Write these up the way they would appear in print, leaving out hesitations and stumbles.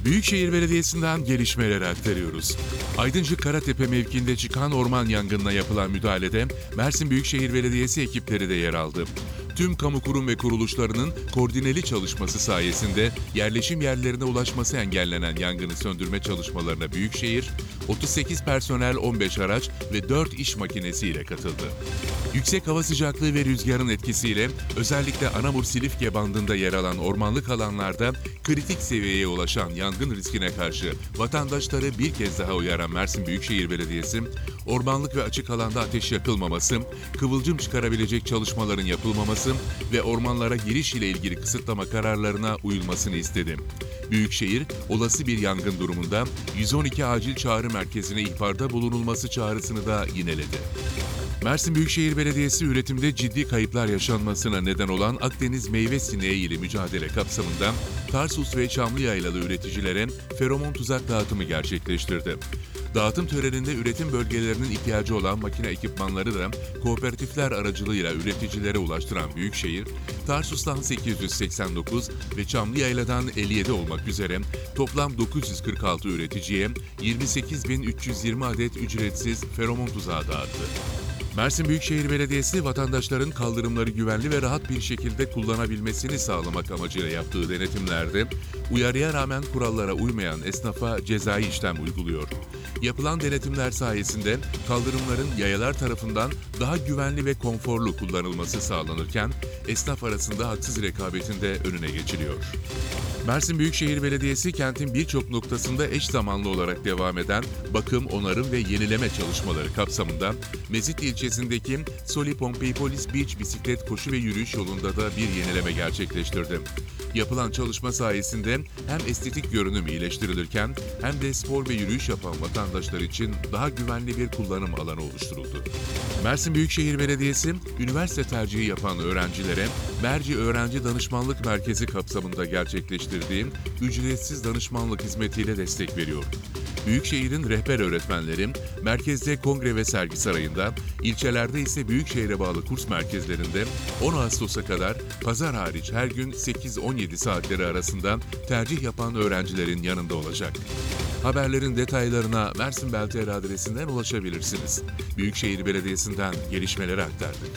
Büyükşehir Belediyesi'nden gelişmeleri aktarıyoruz. Aydıncık Karatepe mevkiinde çıkan orman yangınına yapılan müdahalede Mersin Büyükşehir Belediyesi ekipleri de yer aldı. Tüm kamu kurum ve kuruluşlarının koordineli çalışması sayesinde yerleşim yerlerine ulaşması engellenen yangını söndürme çalışmalarına Büyükşehir, 38 personel, 15 araç ve 4 iş makinesiyle katıldı. Yüksek hava sıcaklığı ve rüzgarın etkisiyle özellikle Anamur-Silifke bandında yer alan ormanlık alanlarda kritik seviyeye ulaşan yangın riskine karşı vatandaşları bir kez daha uyaran Mersin Büyükşehir Belediyesi, ormanlık ve açık alanda ateş yakılmaması, kıvılcım çıkarabilecek çalışmaların yapılmaması ve ormanlara giriş ile ilgili kısıtlama kararlarına uyulmasını istedi. Büyükşehir, olası bir yangın durumunda 112 acil çağrı merkezine ihbarda bulunulması çağrısını da yineledi. Mersin Büyükşehir Belediyesi üretimde ciddi kayıplar yaşanmasına neden olan Akdeniz meyve sineği ile mücadele kapsamında Tarsus ve Çamlıyaylalı üreticilere feromon tuzak dağıtımı gerçekleştirdi. Dağıtım töreninde üretim bölgelerinin ihtiyacı olan makine ekipmanları da kooperatifler aracılığıyla üreticilere ulaştıran Büyükşehir, Tarsus'tan 889 ve Çamlıyayla'dan 57 olmak üzere toplam 946 üreticiye 28.320 adet ücretsiz feromon tuzağı dağıttı. Mersin Büyükşehir Belediyesi, vatandaşların kaldırımları güvenli ve rahat bir şekilde kullanabilmesini sağlamak amacıyla yaptığı denetimlerde, uyarıya rağmen kurallara uymayan esnafa cezai işlem uyguluyor. Yapılan denetimler sayesinde kaldırımların yayalar tarafından daha güvenli ve konforlu kullanılması sağlanırken, esnaf arasında haksız rekabetin de önüne geçiliyor. Mersin Büyükşehir Belediyesi, kentin birçok noktasında eş zamanlı olarak devam eden bakım, onarım ve yenileme çalışmaları kapsamında Mezitli ilçesindeki Soli Pompeipolis Beach bisiklet, koşu ve yürüyüş yolunda da bir yenileme gerçekleştirdi. Yapılan çalışma sayesinde hem estetik görünüm iyileştirilirken hem de spor ve yürüyüş yapan vatandaşlar için daha güvenli bir kullanım alanı oluşturuldu. Mersin Büyükşehir Belediyesi, üniversite tercihi yapan öğrencilere Merci Öğrenci Danışmanlık Merkezi kapsamında gerçekleştirdiği ücretsiz danışmanlık hizmetiyle destek veriyor. Büyükşehir'in rehber öğretmenleri, merkezde kongre ve sergi sarayında, ilçelerde ise Büyükşehir'e bağlı kurs merkezlerinde 10 Ağustos'a kadar pazar hariç her gün 8-17 saatleri arasında tercih yapan öğrencilerin yanında olacak. Haberlerin detaylarına Mersin Bel.tr adresinden ulaşabilirsiniz. Büyükşehir Belediyesi'nden gelişmeleri aktardık.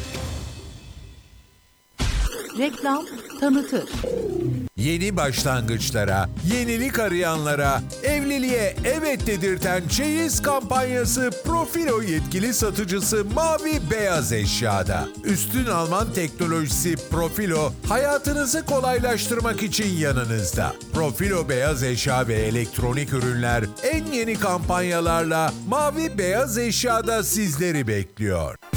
Reklam tanıtır. Yeni başlangıçlara, yenilik arayanlara, evliliğe evet dedirten çeyiz kampanyası Profilo yetkili satıcısı Mavi Beyaz Eşya'da. Üstün Alman teknolojisi Profilo, hayatınızı kolaylaştırmak için yanınızda. Profilo Beyaz Eşya ve elektronik ürünler en yeni kampanyalarla Mavi Beyaz Eşya'da sizleri bekliyor.